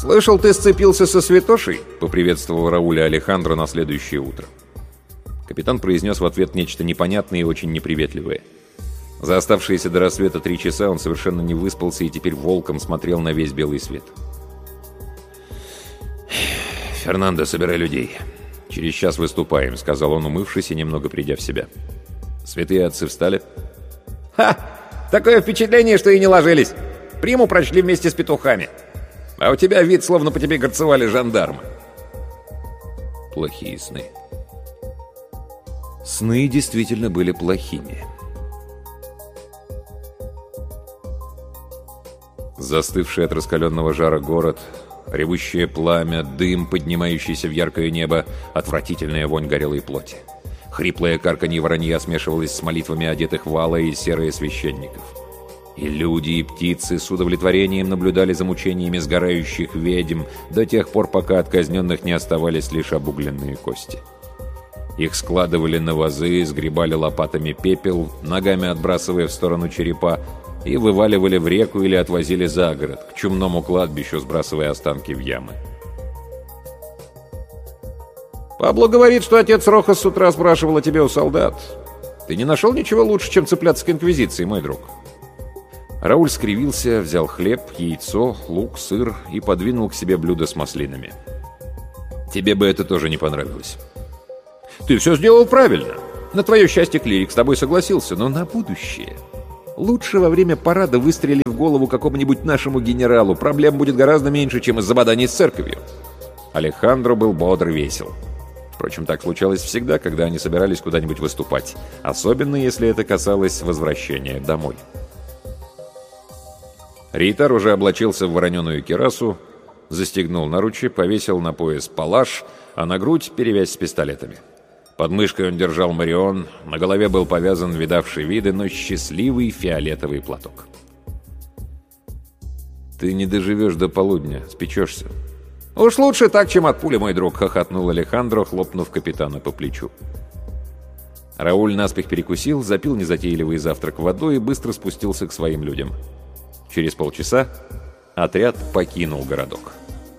«Слышал, ты сцепился со святошей?» — поприветствовал Рауля Алехандро на следующее утро. Капитан произнес в ответ нечто непонятное и очень неприветливое. За оставшиеся до рассвета 3 часа он совершенно не выспался и теперь волком смотрел на весь белый свет. «Фернандо, собирай людей. Через час выступаем», — сказал он, умывшись и немного придя в себя. «Святые отцы встали?» «Ха! Такое впечатление, что и не ложились. Приму прочли вместе с петухами. А у тебя вид, словно по тебе горцевали жандармы». Плохие сны. Сны действительно были плохими. Застывший от раскаленного жара город, ревущее пламя, дым, поднимающийся в яркое небо, отвратительная вонь горелой плоти. Хриплое карканье воронья смешивалось с молитвами одетых в алое и серое священников. И люди, и птицы с удовлетворением наблюдали за мучениями сгорающих ведьм до тех пор, пока от казненных не оставались лишь обугленные кости. Их складывали на вазы, сгребали лопатами пепел, ногами отбрасывая в сторону черепа, и вываливали в реку или отвозили за город, к чумному кладбищу, сбрасывая останки в ямы. «Пабло говорит, что отец Рохас с утра спрашивал о тебе у солдат. Ты не нашел ничего лучше, чем цепляться к инквизиции, мой друг?» Рауль скривился, взял хлеб, яйцо, лук, сыр и подвинул к себе блюдо с маслинами. «Тебе бы это тоже не понравилось». «Ты все сделал правильно. На твое счастье, клирик с тобой согласился, но на будущее. Лучше во время парада выстрели в голову какому-нибудь нашему генералу. Проблем будет гораздо меньше, чем из-за боданий с церковью». Алехандро был бодр весел. Впрочем, так случалось всегда, когда они собирались куда-нибудь выступать, особенно если это касалось возвращения домой. Рейтар уже облачился в вороненую кирасу, застегнул наручи, повесил на пояс палаш, а на грудь перевязь с пистолетами. Под мышкой он держал Марион, на голове был повязан видавший виды, но счастливый фиолетовый платок. «Ты не доживешь до полудня, спечешься». «Уж лучше так, чем от пули, мой друг», — хохотнул Алехандро, хлопнув капитана по плечу. Рауль наспех перекусил, запил незатейливый завтрак водой и быстро спустился к своим людям. Через полчаса отряд покинул городок.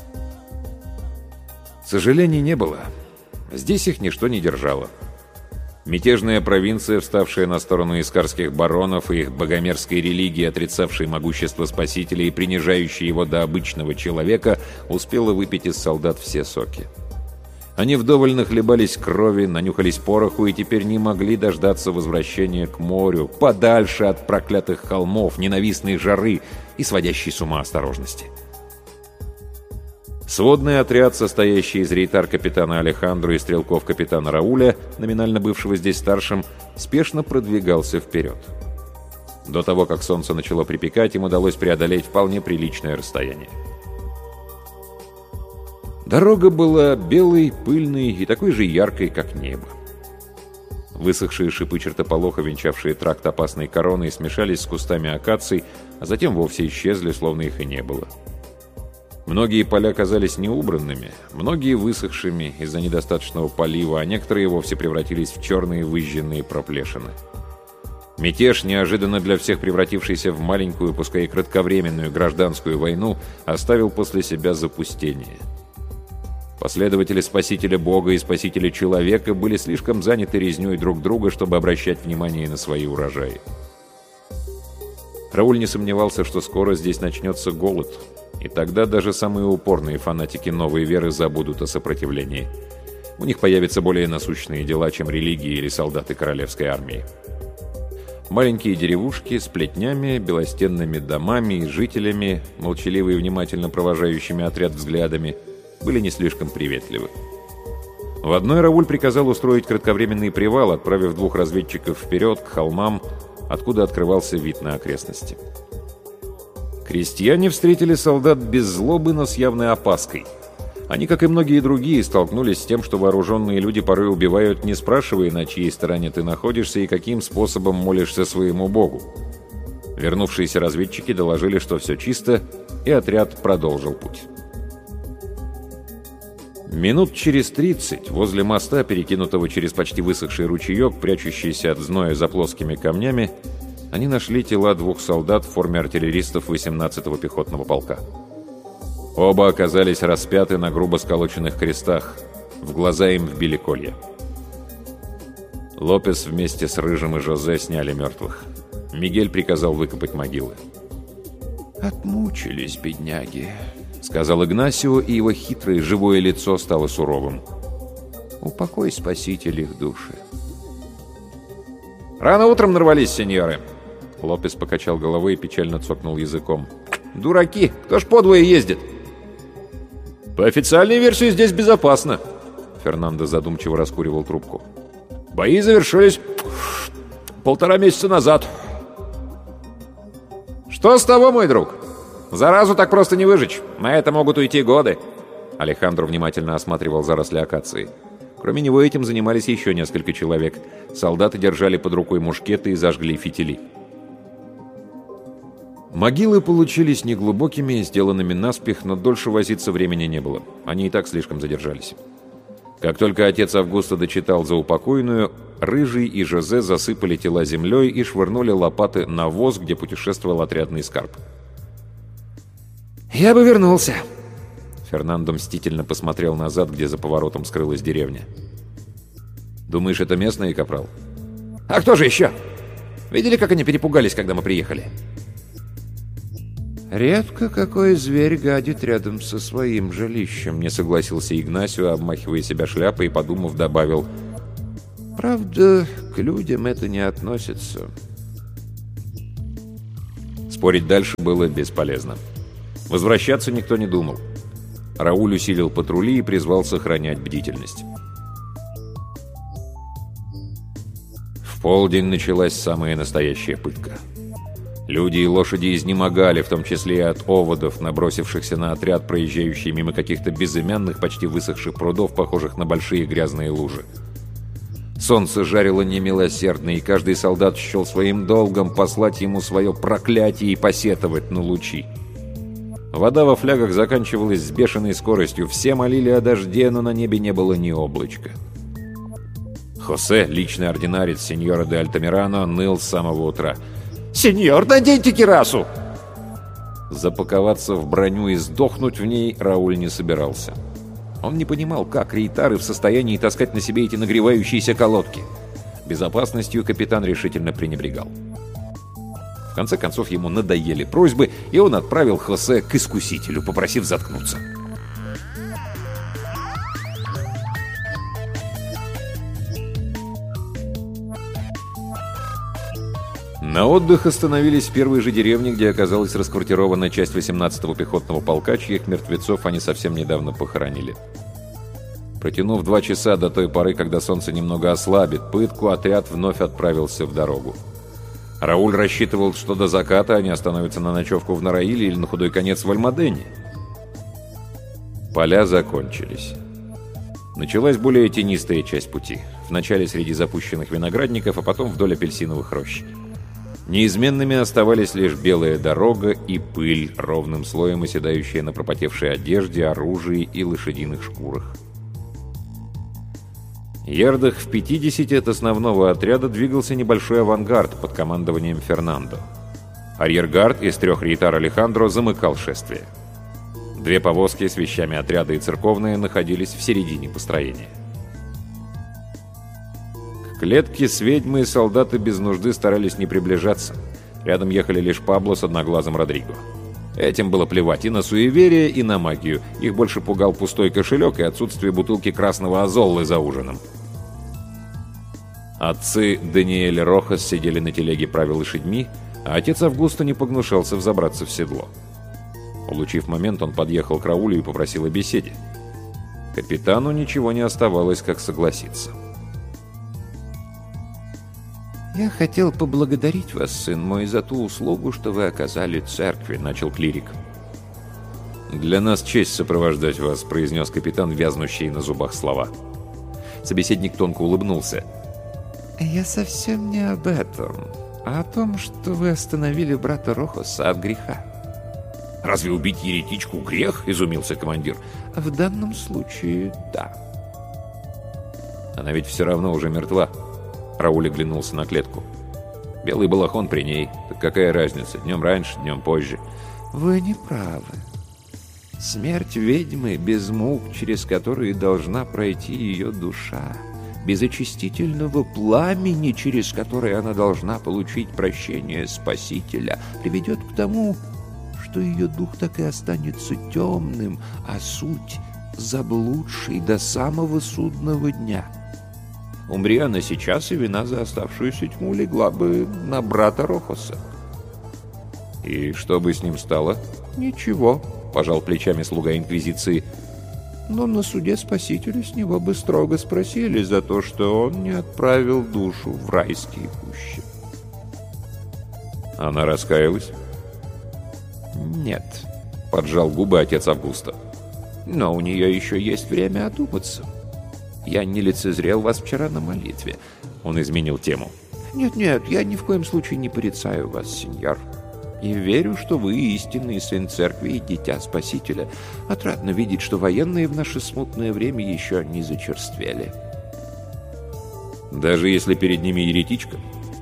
Сожалений не было. Здесь их ничто не держало. Мятежная провинция, вставшая на сторону искарских баронов и их богомерзкой религии, отрицавшей могущество Спасителя и принижающей его до обычного человека, успела выпить из солдат все соки. Они вдоволь нахлебались крови, нанюхались пороху и теперь не могли дождаться возвращения к морю, подальше от проклятых холмов, ненавистной жары и сводящей с ума осторожности. Сводный отряд, состоящий из рейтар-капитана Алехандро и стрелков-капитана Рауля, номинально бывшего здесь старшим, спешно продвигался вперед. До того, как солнце начало припекать, им удалось преодолеть вполне приличное расстояние. Дорога была белой, пыльной и такой же яркой, как небо. Высохшие шипы чертополоха, венчавшие тракт опасной короной, смешались с кустами акаций, а затем вовсе исчезли, словно их и не было. Многие поля казались неубранными, многие высохшими из-за недостаточного полива, а некоторые вовсе превратились в черные выжженные проплешины. Мятеж, неожиданно для всех превратившийся в маленькую, пускай и кратковременную гражданскую войну, оставил после себя запустение. Последователи Спасителя Бога и Спасителя Человека были слишком заняты резнёй друг друга, чтобы обращать внимание на свои урожаи. Рауль не сомневался, что скоро здесь начнется голод, и тогда даже самые упорные фанатики новой веры забудут о сопротивлении. У них появятся более насущные дела, чем религии или солдаты королевской армии. Маленькие деревушки с плетнями, белостенными домами и жителями, молчаливо и внимательно провожающими отряд взглядами, были не слишком приветливы. В одной Рауль приказал устроить кратковременный привал, отправив 2 разведчиков вперед, к холмам, откуда открывался вид на окрестности. Крестьяне встретили солдат без злобы, но с явной опаской. Они, как и многие другие, столкнулись с тем, что вооруженные люди порой убивают, не спрашивая, на чьей стороне ты находишься и каким способом молишься своему богу. Вернувшиеся разведчики доложили, что все чисто, и отряд продолжил путь. Минут через 30 возле моста, перекинутого через почти высохший ручеек, прячущийся от зноя за плоскими камнями, они нашли тела 2 солдат в форме артиллеристов 18-го пехотного полка. Оба оказались распяты на грубо сколоченных крестах. В глаза им вбили колья. Лопес вместе с Рыжим и Жозе сняли мертвых. Мигель приказал выкопать могилы. «Отмучились, бедняги», — сказал Игнасио, и его хитрое живое лицо стало суровым. «Упокой, Спаситель, их души». «Рано утром нарвались, сеньоры!» Лопес покачал головой и печально цокнул языком. «Дураки! Кто ж подвое ездит?» «По официальной версии здесь безопасно!» Фернандо задумчиво раскуривал трубку. «Бои завершились 1,5 месяца назад». «Что с того, мой друг? Заразу так просто не выжечь. На это могут уйти годы». Алехандро внимательно осматривал заросли акации. Кроме него этим занимались еще несколько человек. Солдаты держали под рукой мушкеты и зажгли фитили. Могилы получились неглубокими, сделанными наспех, но дольше возиться времени не было. Они и так слишком задержались. Как только отец Августа дочитал заупокойную, Рыжий и Жозе засыпали тела землей и швырнули лопаты на воз, где путешествовал отрядный скарб. «Я бы вернулся!» Фернандо мстительно посмотрел назад, где за поворотом скрылась деревня. «Думаешь, это местные, капрал?» «А кто же еще? Видели, как они перепугались, когда мы приехали?» «Редко какой зверь гадит рядом со своим жилищем», — не согласился Игнасио, обмахивая себя шляпой и, подумав, добавил: «правда, к людям это не относится». Спорить дальше было бесполезно. Возвращаться никто не думал. Рауль усилил патрули и призвал сохранять бдительность. В полдень началась самая настоящая пытка. Люди и лошади изнемогали, в том числе и от оводов, набросившихся на отряд, проезжающий мимо каких-то безымянных, почти высохших прудов, похожих на большие грязные лужи. Солнце жарило немилосердно, и каждый солдат счел своим долгом послать ему свое проклятие и посетовать на лучи. Вода во флягах заканчивалась с бешеной скоростью. Все молили о дожде, но на небе не было ни облачка. Хосе, личный ординарец сеньора де Альтамирано, ныл с самого утра. «Сеньор, наденьте кирасу!» Запаковаться в броню и сдохнуть в ней Рауль не собирался. Он не понимал, как рейтары в состоянии таскать на себе эти нагревающиеся колодки. Безопасностью капитан решительно пренебрегал. В конце концов, ему надоели просьбы, и он отправил Хосе к искусителю, попросив заткнуться. На отдых остановились в первой же деревне, где оказалась расквартирована часть 18-го пехотного полка, чьих мертвецов они совсем недавно похоронили. Протянув 2 часа до той поры, когда солнце немного ослабит пытку, отряд вновь отправился в дорогу. Рауль рассчитывал, что до заката они остановятся на ночевку в Нараиле или на худой конец в Альмадене. Поля закончились. Началась более тенистая часть пути. Вначале среди запущенных виноградников, а потом вдоль апельсиновых рощ. Неизменными оставались лишь белая дорога и пыль, ровным слоем оседающая на пропотевшей одежде, оружии и лошадиных шкурах. Ярдах в 50 от основного отряда двигался небольшой авангард под командованием Фернандо. Арьергард из 3 рейтар Алехандро замыкал шествие. 2 повозки с вещами отряда и церковные находились в середине построения. К клетке с ведьмой солдаты без нужды старались не приближаться. Рядом ехали лишь Пабло с одноглазым Родриго. Этим было плевать и на суеверие, и на магию. Их больше пугал пустой кошелек и отсутствие бутылки красного азоллы за ужином. Отцы Даниэль и Рохас сидели на телеге правя лошадьми, а отец Августа не погнушался взобраться в седло. Улучив момент, он подъехал к Раулю и попросил о беседе. Капитану ничего не оставалось, как согласиться. «Я хотел поблагодарить вас, сын мой, за ту услугу, что вы оказали церкви», — начал клирик. «Для нас честь сопровождать вас», — произнес капитан, вязнущий на зубах слова. Собеседник тонко улыбнулся. «Я совсем не об этом, а о том, что вы остановили брата Рохаса от греха». «Разве убить еретичку грех?» — изумился командир. «В данном случае, да». «Она ведь все равно уже мертва». Рауль оглянулся на клетку. «Белый балахон при ней. Так какая разница? Днем раньше, днем позже». «Вы не правы. Смерть ведьмы без мук, через которые должна пройти ее душа, без очистительного пламени, через которое она должна получить прощение Спасителя, приведет к тому, что ее дух так и останется темным, а суть заблудшей до самого судного дня. Умри она сейчас, и вина за оставшуюся тьму легла бы на брата Рохоса. И что бы с ним стало? Ничего, пожал плечами слуга Инквизиции. Но на суде Спасителя с него бы строго спросили за то, что он не отправил душу в райские пущи. Она раскаялась? Нет, поджал губы отец Августа. Но у нее еще есть время одуматься. Я не лицезрел вас вчера на молитве. Он изменил тему. Нет, я ни в коем случае не порицаю вас, сеньор. И верю, что вы истинный сын церкви и дитя Спасителя. Отрадно видеть, что военные в наше смутное время еще не зачерствели. Даже если перед ними еретичка?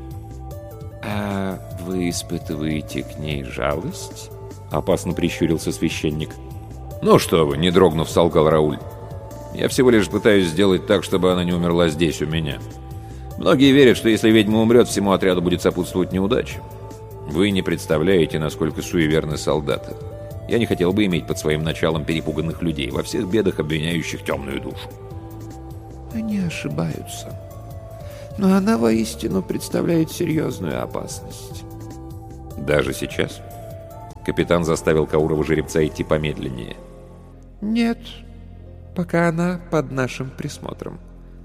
А вы испытываете к ней жалость? Опасно прищурился священник. Ну что вы, не дрогнув, солгал Рауль. Я всего лишь пытаюсь сделать так, чтобы она не умерла здесь, у меня. Многие верят, что если ведьма умрет, всему отряду будет сопутствовать неудача. Вы не представляете, насколько суеверны солдаты. Я не хотел бы иметь под своим началом перепуганных людей, во всех бедах обвиняющих темную душу. Они ошибаются. Но она воистину представляет серьезную опасность. Даже сейчас? Капитан заставил Каурова жеребца идти помедленнее. Нет, пока она под нашим присмотром.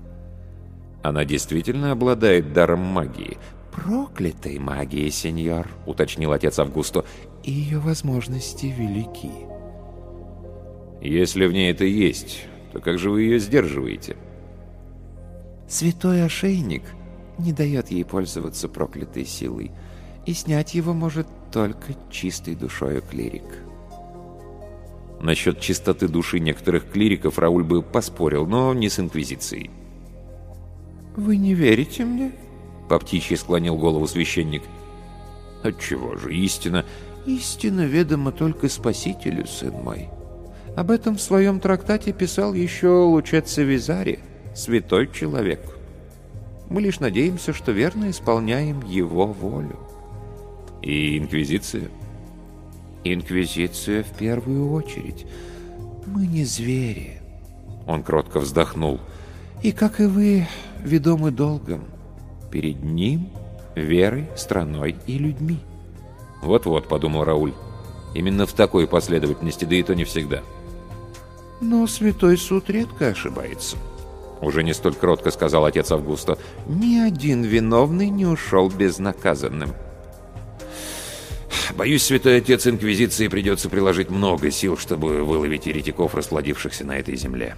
Она действительно обладает даром магии. Проклятой магии, сеньор, уточнил отец Августо. И ее возможности велики. Если в ней это есть, то как же вы ее сдерживаете? Святой ошейник не дает ей пользоваться проклятой силой, и снять его может только чистой душою клирик. Насчет чистоты души некоторых клириков Рауль бы поспорил, но не с Инквизицией. «Вы не верите мне?» — по птичьи склонил голову священник. «Отчего же истина? Истина ведома только Спасителю, сын мой. Об этом в своем трактате писал еще Лучеццо Визари, святой человек. Мы лишь надеемся, что верно исполняем его волю». «И Инквизиция?» «Инквизиция в первую очередь. Мы не звери». Он кротко вздохнул. «И, как и вы, ведомы долгом. Перед ним, верой, страной и людьми». «Вот-вот», — подумал Рауль. «Именно в такой последовательности, да и то не всегда». «Но Святой Суд редко ошибается», — уже не столь кротко сказал отец Августо. «Ни один виновный не ушел безнаказанным». «Боюсь, святой отец, Инквизиции придется приложить много сил, чтобы выловить еретиков, расплодившихся на этой земле».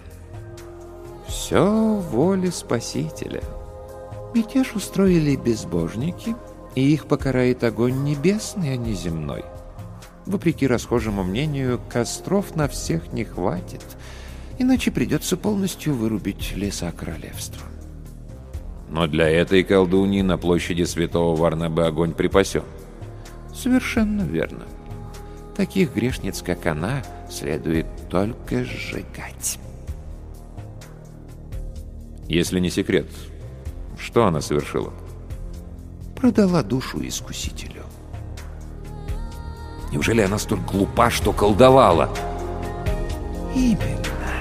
«Все воля Спасителя. Мятеж устроили безбожники, и их покарает огонь небесный, а не земной. Вопреки расхожему мнению, костров на всех не хватит, иначе придется полностью вырубить леса королевства». «Но для этой колдуньи на площади святого Варнабе огонь припасен». «Совершенно верно. Таких грешниц, как она, следует только сжигать». «Если не секрет, что она совершила?» «Продала душу искусителю». «Неужели она столь глупа, что колдовала?» «Именно.